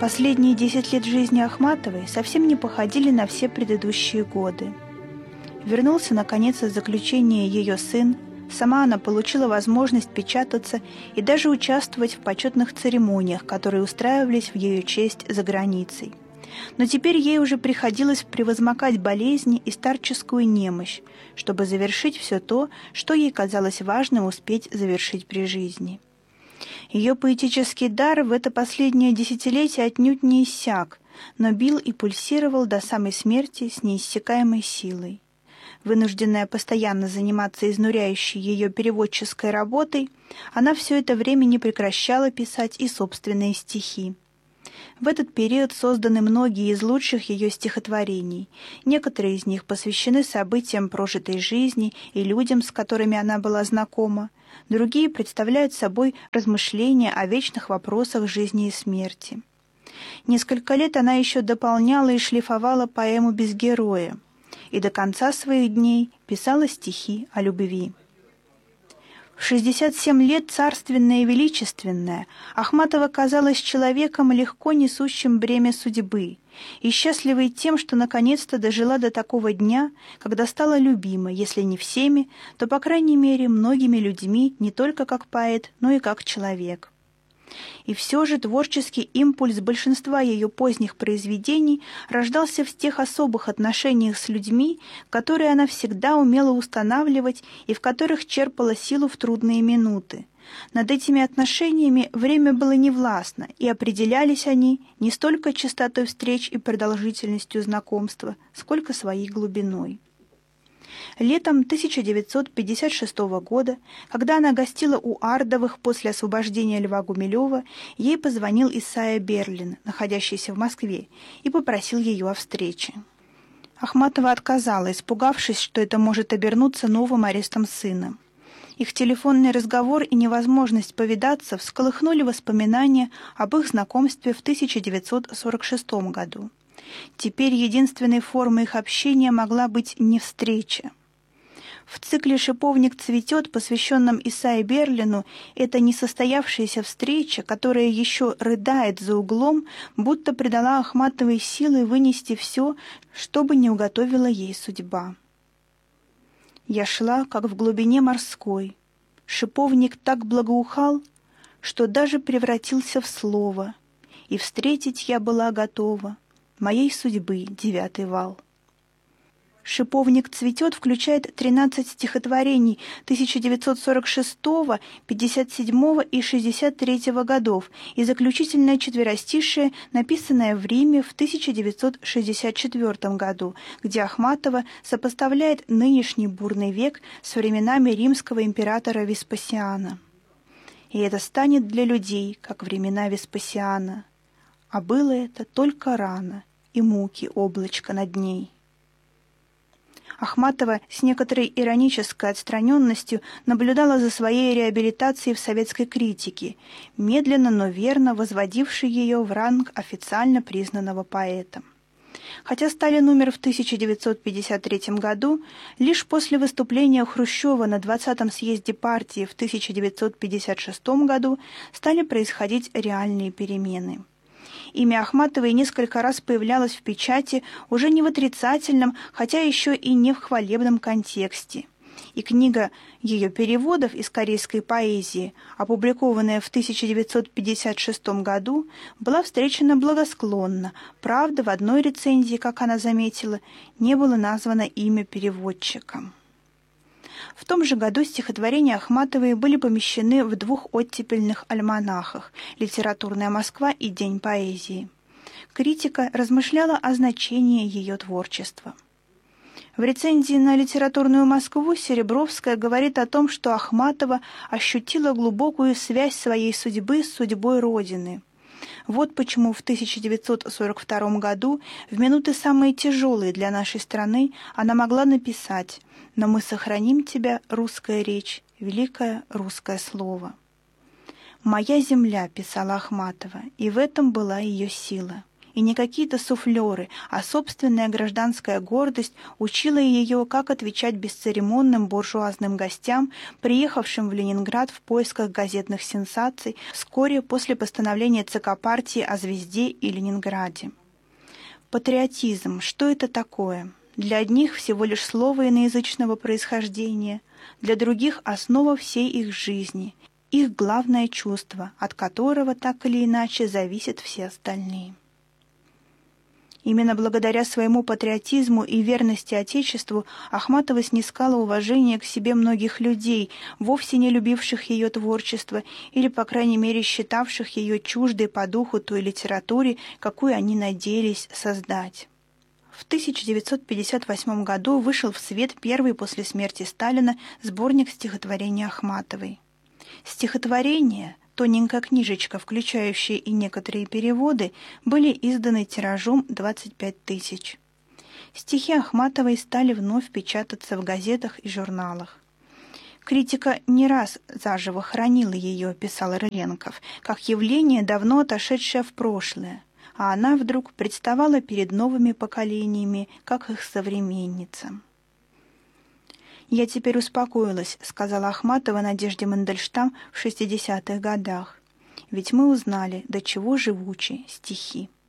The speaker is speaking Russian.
Последние 10 лет жизни Ахматовой совсем не походили на все предыдущие годы. Вернулся, наконец, из заключения ее сын, сама она получила возможность печататься и даже участвовать в почетных церемониях, которые устраивались в ее честь за границей. Но теперь ей уже приходилось превозмогать болезни и старческую немощь, чтобы завершить все то, что ей казалось важным успеть завершить при жизни. Ее поэтический дар в это последнее десятилетие отнюдь не иссяк, но бил и пульсировал до самой смерти с неиссякаемой силой. Вынужденная постоянно заниматься изнуряющей ее переводческой работой, она все это время не прекращала писать и собственные стихи. В этот период созданы многие из лучших ее стихотворений. Некоторые из них посвящены событиям прожитой жизни и людям, с которыми она была знакома. Другие представляют собой размышления о вечных вопросах жизни и смерти. Несколько лет она еще дополняла и шлифовала поэму «Без героя», и до конца своих дней писала стихи о любви. В 67 лет, царственная и величественная, Ахматова казалась человеком, легко несущим бремя судьбы, и счастливой тем, что наконец-то дожила до такого дня, когда стала любима, если не всеми, то, по крайней мере, многими людьми, не только как поэт, но и как человек. И все же творческий импульс большинства ее поздних произведений рождался в тех особых отношениях с людьми, которые она всегда умела устанавливать и в которых черпала силу в трудные минуты. Над этими отношениями время было невластно, и определялись они не столько частотой встреч и продолжительностью знакомства, сколько своей глубиной. Летом 1956 года, когда она гостила у Ардовых после освобождения Льва Гумилева, ей позвонил Исайя Берлин, находящийся в Москве, и попросил ее о встрече. Ахматова отказала, испугавшись, что это может обернуться новым арестом сына. Их телефонный разговор и невозможность повидаться всколыхнули воспоминания об их знакомстве в 1946 году. Теперь единственной формой их общения могла быть не встреча. В цикле «Шиповник цветет», посвященном Исайе Берлину, эта несостоявшаяся встреча, которая еще рыдает за углом, будто придала Ахматовой силы вынести все, что бы ни уготовила ей судьба. Я шла, как в глубине морской. Шиповник так благоухал, что даже превратился в слово, и встретить я была готова моей судьбы 9-й вал. «Шиповник цветет» включает 13 стихотворений 1946, 57 и 63 годов и заключительное четверостишее, написанное в Риме в 1964 году, где Ахматова сопоставляет нынешний бурный век с временами римского императора Веспасиана. И это станет для людей, как времена Веспасиана. А было это только рано, и муки облачко над ней. Ахматова с некоторой иронической отстраненностью наблюдала за своей реабилитацией в советской критике, медленно, но верно возводившей ее в ранг официально признанного поэта. Хотя Сталин умер в 1953 году, лишь после выступления Хрущева на 20-м съезде партии в 1956 году стали происходить реальные перемены. Имя Ахматовой несколько раз появлялось в печати уже не в отрицательном, хотя еще и не в хвалебном контексте. И книга ее переводов из корейской поэзии, опубликованная в 1956 году, была встречена благосклонно. Правда, в одной рецензии, как она заметила, не было названо имя переводчика. В том же году стихотворения Ахматовой были помещены в 2 оттепельных альманахах «Литературная Москва» и «День поэзии». Критика размышляла о значении ее творчества. В рецензии на «Литературную Москву» Серебровская говорит о том, что Ахматова ощутила глубокую связь своей судьбы с судьбой Родины. Вот почему в 1942 году, в минуты самые тяжелые для нашей страны, она могла написать: «Но мы сохраним тебя, русская речь, великое русское слово». «Моя земля», — писала Ахматова, и в этом была ее сила. и не какие-то суфлеры, а собственная гражданская гордость учила ее, как отвечать бесцеремонным буржуазным гостям, приехавшим в Ленинград в поисках газетных сенсаций вскоре после постановления ЦК партии о «Звезде» и Ленинграде. Патриотизм – что это такое? Для одних всего лишь слово иноязычного происхождения, для других – основа всей их жизни, их главное чувство, от которого так или иначе зависят все остальные. Именно благодаря своему патриотизму и верности Отечеству Ахматова снискала уважение к себе многих людей, вовсе не любивших ее творчество или, по крайней мере, считавших ее чуждой по духу той литературе, какую они надеялись создать. В 1958 году вышел в свет первый после смерти Сталина сборник стихотворений Ахматовой. Стихотворения, тоненькая книжечка, включающая и некоторые переводы, были изданы тиражом 25 тысяч. Стихи Ахматовой стали вновь печататься в газетах и журналах. Критика не раз заживо хранила ее, писал Рыленков, как явление, давно отошедшее в прошлое, а она вдруг представала перед новыми поколениями, как их современница. «Я теперь успокоилась», — сказала Ахматова Надежде Мандельштам в 60-х годах. «Ведь мы узнали, до чего живучи стихи».